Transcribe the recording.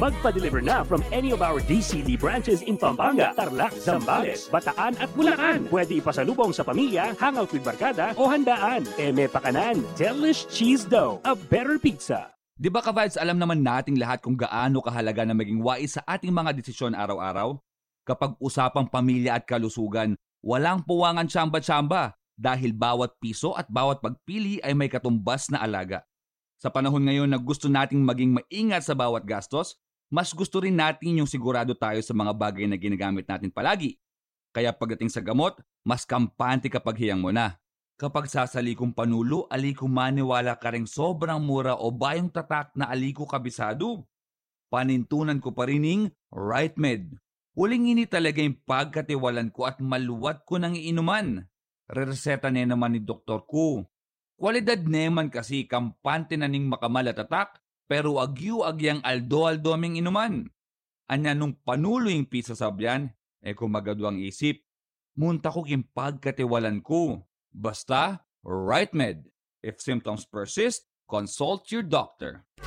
Magpa-deliver na from any of our DCD branches in Pampanga, Tarlac, Zambales, Bataan at Bulacan. Pwede ipasalubong sa pamilya, hangout with barkada o handaan. Eme Pakanan, Delish Cheese Dough, a better pizza. Di ba ka-vibes, alam naman nating lahat kung gaano kahalaga na maging wais sa ating mga desisyon araw-araw? Kapag usapang pamilya at kalusugan, walang puwangan tsamba-tsamba dahil bawat piso at bawat pagpili ay may katumbas na alaga. Sa panahon ngayon na gusto nating maging maingat sa bawat gastos, mas gusto rin natin yung sigurado tayo sa mga bagay na ginagamit natin palagi. Kaya pagdating sa gamot, mas kampante kapag hiyang mo na. Kapag sasalikong panulo, aliko maniwala ka rin sobrang mura o bayong tatak na aliko kabisado. Panintunan ko pa rin ng RightMed. Huling ini talaga yung pagkatiwalan ko at maluwat ko ng iinuman. Re-reseta na naman ni doktor ko. Kwalidad naman kasi kampante na ning makamalatatak pero agyu-agyang aldo-aldoming inuman. Anya nung panulo yung pisa sabyan, kumagado ang isip. Munta ko yung pagkatiwalan ko. Basta, RightMed. If symptoms persist, consult your doctor.